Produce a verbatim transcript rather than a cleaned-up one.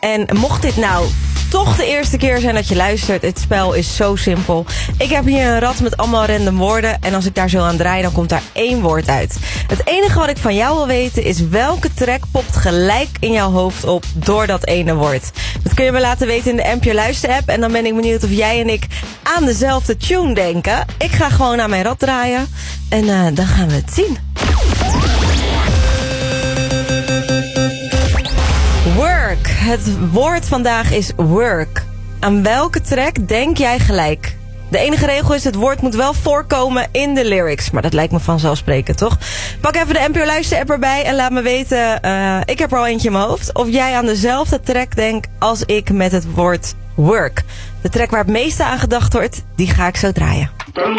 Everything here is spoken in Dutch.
En mocht dit nou toch de eerste keer zijn dat je luistert, het spel is zo simpel. Ik heb hier een rad met allemaal random woorden en als ik daar zo aan draai, dan komt daar één woord uit. Het enige wat ik van jou wil weten is welke track popt gelijk in jouw hoofd op door dat ene woord. Dat kun je me laten weten in de M P Luister app en dan ben ik benieuwd of jij en ik aan dezelfde tune denken. Ik ga gewoon aan mijn rad draaien en uh, dan gaan we het zien. Work. Het woord vandaag is work. Aan welke track denk jij gelijk? De enige regel is, het woord moet wel voorkomen in de lyrics. Maar dat lijkt me vanzelfsprekend, toch? Pak even de N P O Luister app erbij en laat me weten, uh, ik heb er al eentje in mijn hoofd, of jij aan dezelfde track denkt als ik met het woord work. De track waar het meeste aan gedacht wordt, die ga ik zo draaien.